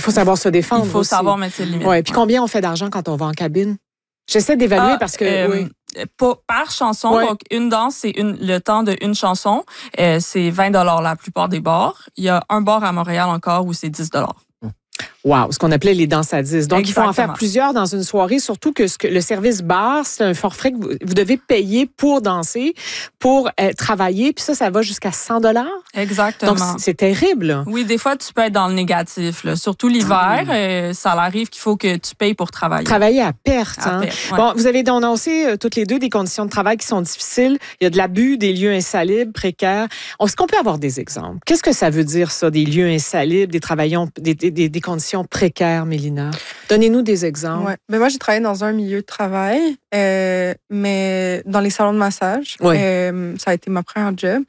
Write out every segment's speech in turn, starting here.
Il faut savoir se défendre. Il faut savoir mettre ses limites. Ouais. Puis combien on fait d'argent quand on va en cabine? J'essaie d'évaluer parce que... Par chanson, donc une danse, c'est le temps d'une chanson. C'est 20 $ la plupart des bars. Il y a un bar à Montréal encore où c'est 10 $. Wow, ce qu'on appelait les danses à 10. Donc, Exactement. il faut en faire plusieurs dans une soirée, surtout que le service bar, c'est un forfait que vous devez payer pour danser, pour travailler, puis ça va jusqu'à 100 $. Exactement. Donc, c'est terrible. Là. Oui, des fois, tu peux être dans le négatif. Là. Surtout l'hiver, ça arrive qu'il faut que tu payes pour travailler. Travailler à perte. Ouais. Bon, vous avez dénoncé toutes les deux des conditions de travail qui sont difficiles. Il y a de l'abus, des lieux insalubres, précaires. Est-ce qu'on peut avoir des exemples? Qu'est-ce que ça veut dire, ça, des lieux insalubres, des conditions précaires, Mélina? Donnez-nous des exemples. Ouais. Ben moi, j'ai travaillé dans un milieu de travail, mais dans les salons de massage. Ça a été ma première job.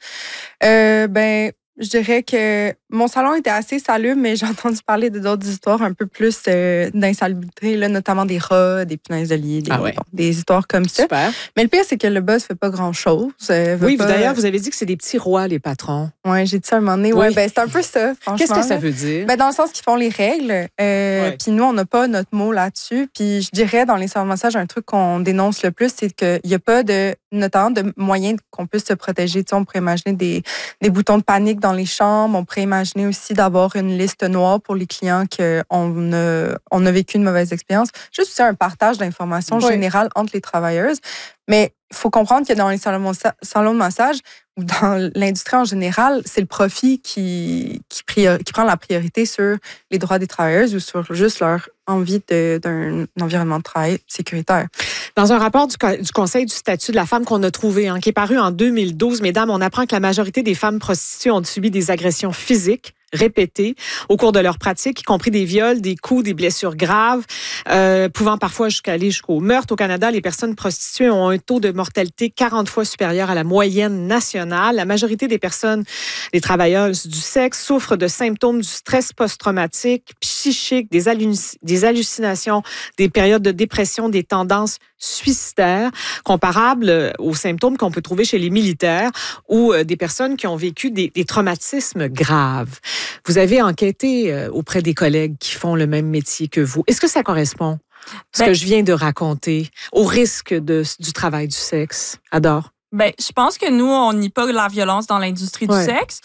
Je dirais que mon salon était assez salubre, mais j'ai entendu parler d'autres histoires un peu plus d'insalubrité, là, notamment des rats, des punaises de lit, des histoires comme ça. Super. Mais le pire, c'est que le boss fait pas grand-chose. D'ailleurs, vous avez dit que c'est des petits rois, les patrons. Oui, j'ai dit ça à un moment donné. Oui. Ouais, c'est un peu ça, franchement. Qu'est-ce que ça veut dire? Dans le sens qu'ils font les règles. Puis nous, on n'a pas notre mot là-dessus. Puis je dirais, dans les salons de massage, un truc qu'on dénonce le plus, c'est qu'il n'y a pas notamment de moyens qu'on puisse se protéger. Tu sais, on pourrait imaginer des boutons de panique dans les chambres. On pourrait imaginer aussi d'avoir une liste noire pour les clients qu'on a vécu une mauvaise expérience. Juste aussi un partage d'informations générales entre les travailleuses. Mais il faut comprendre que dans les salons de massage ou dans l'industrie en général, c'est le profit qui prend la priorité sur les droits des travailleuses ou sur juste leur envie d'un environnement de travail sécuritaire. Dans un rapport du Conseil du statut de la femme qu'on a trouvé, qui est paru en 2012, mesdames, on apprend que la majorité des femmes prostituées ont subi des agressions physiques répétées au cours de leur pratique, y compris des viols, des coups, des blessures graves, pouvant parfois aller jusqu'au meurtre. Au Canada, les personnes prostituées ont un taux de mortalité 40 fois supérieur à la moyenne nationale. La majorité des personnes, des travailleuses du sexe, souffrent de symptômes du stress post-traumatique, psychique, des hallucinations, des périodes de dépression, des tendances suicidaires, comparables aux symptômes qu'on peut trouver chez les militaires ou des personnes qui ont vécu des traumatismes graves. Vous avez enquêté auprès des collègues qui font le même métier que vous. Est-ce que ça correspond, ce que je viens de raconter, au risque du travail du sexe? Adore. Je pense que nous, on nie pas la violence dans l'industrie du sexe.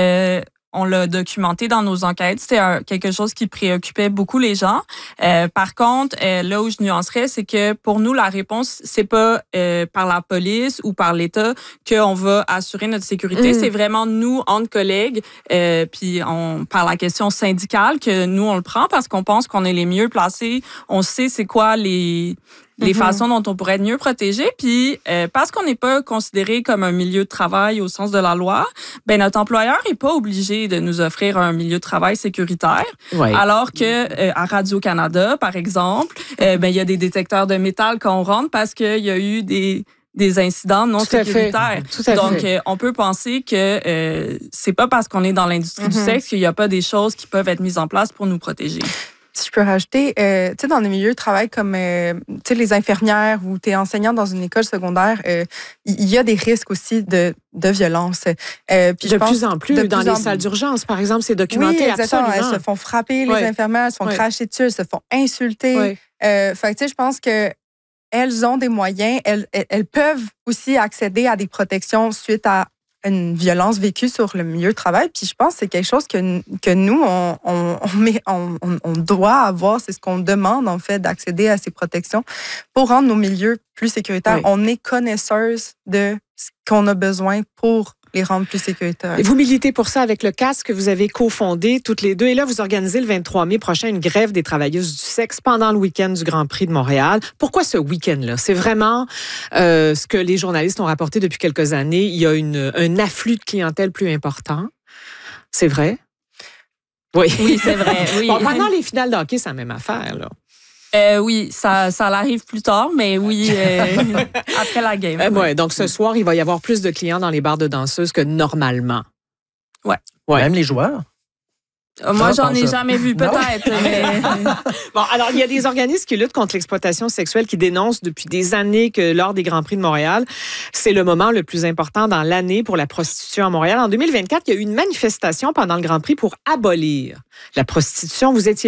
On l'a documenté dans nos enquêtes. C'était quelque chose qui préoccupait beaucoup les gens. Par contre, là où je nuancerais, c'est que pour nous, la réponse, c'est pas par la police ou par l'État qu'on va assurer notre sécurité. C'est vraiment nous, entre collègues, puis par la question syndicale, que nous, on le prend parce qu'on pense qu'on est les mieux placés. On sait c'est quoi les façons dont on pourrait être mieux protégé. Puis, parce qu'on n'est pas considéré comme un milieu de travail au sens de la loi, notre employeur n'est pas obligé de nous offrir un milieu de travail sécuritaire. Ouais. Alors que à Radio-Canada, par exemple, il y a des détecteurs de métal quand on rentre parce qu'il y a eu des incidents non sécuritaires. Donc, on peut penser que c'est pas parce qu'on est dans l'industrie du sexe qu'il n'y a pas des choses qui peuvent être mises en place pour nous protéger. Si je peux rajouter, tu sais, dans des milieux de travail comme les infirmières ou tu es enseignant dans une école secondaire, il y a des risques aussi de violence. Puis de plus en plus, dans les salles d'urgence, par exemple, c'est documenté. Oui, exactement. Absolument. Elles se font frapper, les infirmières, elles se font cracher dessus, elles se font insulter. Fait que, tu sais, je pense que elles ont des moyens, elles peuvent aussi accéder à des protections suite à une violence vécue sur le milieu de travail. Puis je pense que c'est quelque chose que nous, on doit avoir. C'est ce qu'on demande, en fait, d'accéder à ces protections pour rendre nos milieux plus sécuritaires. On est connaisseuses de ce qu'on a besoin pour les rendre plus sécuritaires. Et vous militez pour ça avec le CAS que vous avez cofondé toutes les deux. Et là, vous organisez le 23 mai prochain une grève des travailleuses du sexe pendant le week-end du Grand Prix de Montréal. Pourquoi ce week-end-là? C'est vraiment ce que les journalistes ont rapporté depuis quelques années. Il y a un afflux de clientèle plus important. C'est vrai? Oui, c'est vrai. Oui. Bon, pendant les finales de hockey, c'est la même affaire, là. Oui, ça l'arrive plus tard, mais oui, après la game. Ouais, donc ce soir, il va y avoir plus de clients dans les bars de danseuses que normalement. Ouais. Même les joueurs. Moi, j'en ai jamais vu, peut-être. Mais... Bon, alors, il y a des organismes qui luttent contre l'exploitation sexuelle qui dénoncent depuis des années que lors des Grands Prix de Montréal, c'est le moment le plus important dans l'année pour la prostitution à Montréal. En 2024, il y a eu une manifestation pendant le Grand Prix pour abolir la prostitution. Vous étiez